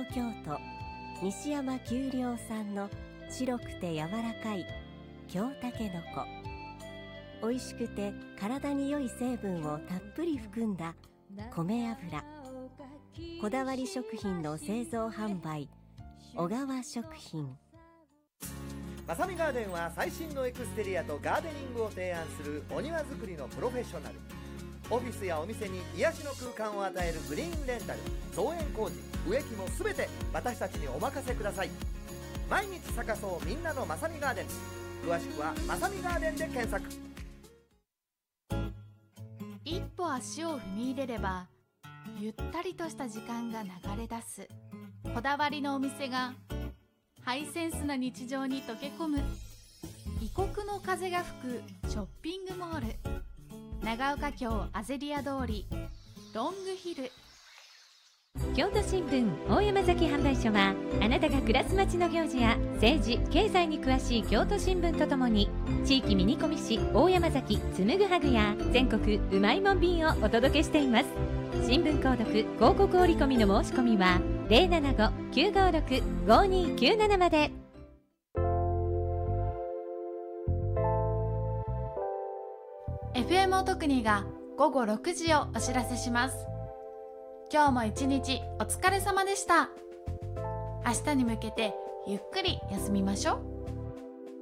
東京都西山丘陵産の白くて柔らかい京たけのこ。美味しくて体に良い成分をたっぷり含んだ米油。こだわり食品の製造販売、小川食品。 まさみガーデンは最新のエクステリアとガーデニングを提案するお庭作りのプロフェッショナル。オフィスやお店に癒しの空間を与えるグリーンレンタル、造園工事、植木もすべて私たちにお任せください。毎日咲かそうみんなのまさみガーデン。詳しくはまさみガーデンで検索。 一歩足を踏み入れればゆったりとした時間が流れ出すこだわりのお店がハイセンスな日常に溶け込む異国の風が吹くショッピングモール、長岡京アゼリア通りロングヒル。 京都新聞大山崎販売所は、あなたが暮らす街の行事や政治経済に詳しい京都新聞とともに、地域ミニコミ誌大山崎紡ぐハグや全国うまいもん便をお届けしています。新聞購読広告折り込みの申し込みは 075-956-5297 まで。 FM おとくにが午後6時をお知らせします。今日も一日お疲れ様でした。明日に向けてゆっくり休みましょう。